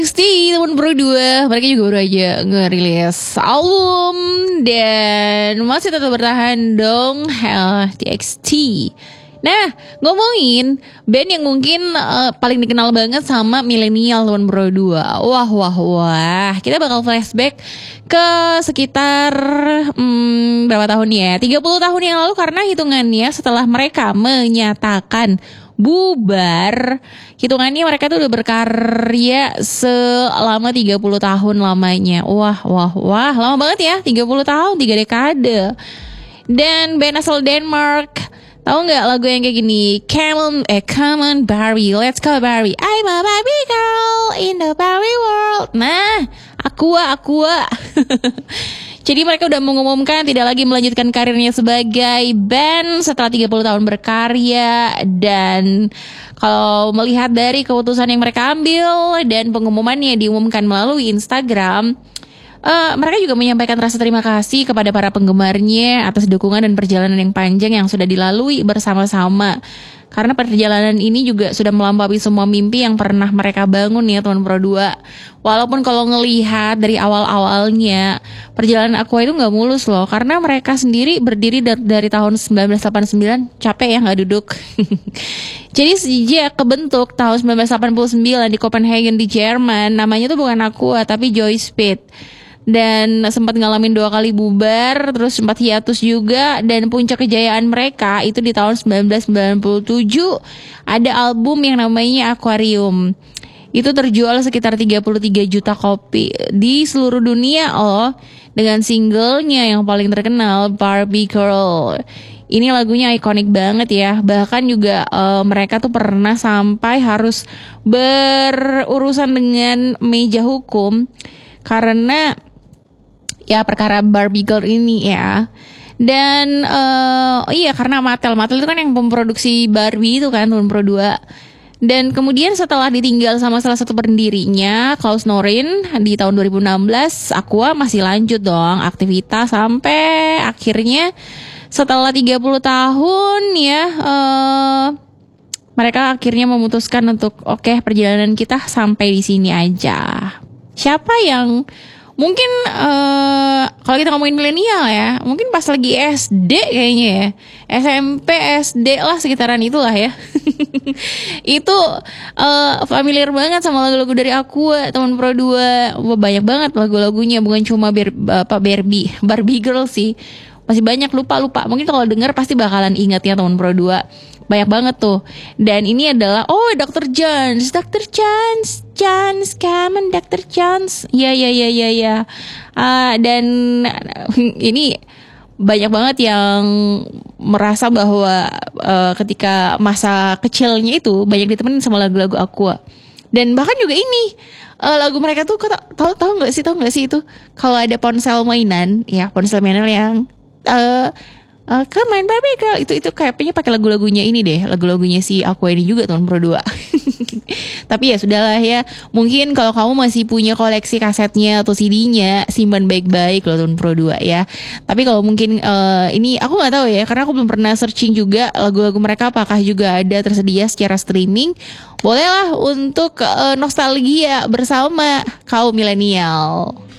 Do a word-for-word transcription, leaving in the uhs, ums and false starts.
Pasti teman berdua, mereka juga baru aja ngerilis album dan masih tetap bertahan dong, uh, T X T. Nah, ngomongin band yang mungkin uh, paling dikenal banget sama milenial teman berdua. Wah, wah, wah. Kita bakal flashback ke sekitar hmm, berapa tahun ya? tiga puluh tahun yang lalu, karena hitungannya setelah mereka menyatakan bubar, hitungannya mereka tuh udah berkarya selama tiga puluh tahun lamanya. Wah, wah, wah, lama banget ya, tiga puluh tahun, tiga dekade. Dan band asal Denmark, tahu nggak lagu yang kayak gini? Come on, eh come on Barbie, let's go Barbie, I'm a Barbie girl in the Barbie world. Nah, Aqua, Aqua. Jadi mereka udah mengumumkan tidak lagi melanjutkan karirnya sebagai band setelah tiga puluh tahun berkarya. Dan kalau melihat dari keputusan yang mereka ambil dan pengumumannya diumumkan melalui Instagram, uh, mereka juga menyampaikan rasa terima kasih kepada para penggemarnya atas dukungan dan perjalanan yang panjang yang sudah dilalui bersama-sama. Karena perjalanan ini juga sudah melampaui semua mimpi yang pernah mereka bangun ya teman Pro dua. Walaupun kalau ngelihat dari awal-awalnya perjalanan Aqua itu gak mulus loh. Karena mereka sendiri berdiri dari, dari tahun sembilan belas delapan puluh sembilan. Capek ya gak duduk. Jadi sejak kebentuk tahun sembilan belas delapan puluh sembilan di Copenhagen di Jerman, namanya tuh bukan Aqua tapi Joy Speed. Dan sempat ngalamin dua kali bubar, terus sempat hiatus juga. Dan puncak kejayaan mereka itu di tahun sembilan belas sembilan puluh tujuh, ada album yang namanya Aquarium. Itu terjual sekitar tiga puluh tiga juta kopi di seluruh dunia loh, dengan singlenya yang paling terkenal, Barbie Girl. Ini lagunya ikonik banget ya. Bahkan juga uh, mereka tuh pernah sampai harus berurusan dengan meja hukum karena ya perkara Barbie Girl ini ya. Dan uh, oh iya karena Mattel Mattel itu kan yang memproduksi Barbie itu kan tahun Pro dua. Dan kemudian setelah ditinggal sama salah satu pendirinya, Klaus Norin, di tahun dua ribu enam belas, Aqua masih lanjut dong aktivitas sampai akhirnya setelah tiga puluh tahun ya uh, mereka akhirnya memutuskan untuk oke okay, perjalanan kita sampai di sini aja. Siapa yang mungkin uh, kalau kita ngomongin milenial ya, mungkin pas lagi S D kayaknya ya, S M P, S D lah sekitaran itulah ya. Itu uh, familiar banget sama lagu-lagu dari Aqua, teman Pro dua. Wah, banyak banget lagu-lagunya, bukan cuma Bar- apa Barbie, Barbie Girl sih. Masih banyak lupa-lupa. Mungkin kalau denger pasti bakalan ingat ya teman Pro dua. Banyak banget tuh. Dan ini adalah oh dokter Jones, dokter Jones, Jones, come on dokter Jones. Ya ya ya ya ya. Uh, dan ini banyak banget yang merasa bahwa uh, ketika masa kecilnya itu banyak ditemenin sama lagu-lagu Aqua. Dan bahkan juga ini uh, lagu mereka tuh tahu tahu nggak sih tahu nggak sih itu kalau ada ponsel mainan ya, ponsel mainan yang uh, Uh, come on Barbie Girl, itu itu kayaknya pakai lagu-lagunya ini deh, lagu-lagunya si Aqua ini juga tahun Pro dua. Tapi ya sudahlah ya, mungkin kalau kamu masih punya koleksi kasetnya atau C D-nya, simpan baik-baik loh tahun Pro dua ya. Tapi kalau mungkin uh, ini aku nggak tahu ya, karena aku belum pernah searching juga lagu-lagu mereka apakah juga ada tersedia secara streaming. Bolehlah untuk uh, nostalgia bersama kaum milenial.